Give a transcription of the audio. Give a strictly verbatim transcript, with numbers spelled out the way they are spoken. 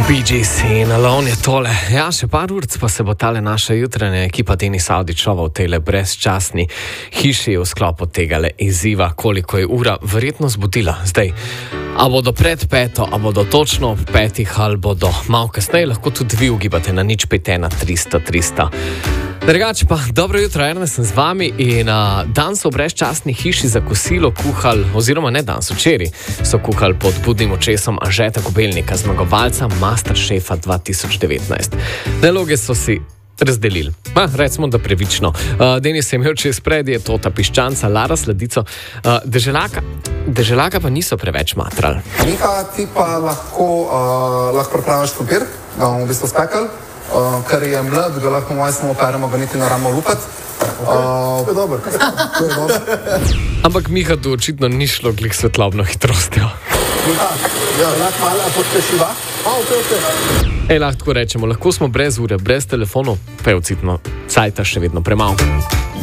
Bee Gees in Alone je tole. Ja, še par ur, pa se bo tale naša jutranja ekipa Denis Avdićova v tejle brezčasni hiši v sklopu tegale izziva, koliko je ura, verjetno zbudila. Zdaj, a bodo pred peto, a bodo točno ob petih, ali bodo malo kasneje, lahko tudi vi ugibate na nič pet ena tristo tristo. Drugače pa, dobro jutro, Ernest sem z vami in uh, dan so v brezčasni hiši za kosilo kuhali, oziroma ne dan, so včeraj, so kuhali pod budnim očesom Anžeta Kobelnika, zmagovalca Masterchefa dva tisoč devetnajst. Naloge so si razdelili. Ma, recimo, da prevično. Uh, Denis je imel čez pred, je Tota Piščanca, Lara Sladico, uh, deželaka, deželaka pa niso preveč matrali. Miha, ti pa lahko, uh, lahko pripraviš krompir, ga bomo v bistvu spekali. Uh, ker je mlad, ga lahko moj samo operemo, ga niti ne ramo lupati. Uh, to je dobro. To je dobro. Ampak Miha tu očitno ni šlo glih svetlobno hitrostjo. Miha, ja, lahko malo podpešiva. A, ok, ok. Ej, lahko rečemo, lahko smo brez ure, brez telefonov, pa je očitno cajta še vedno premalo.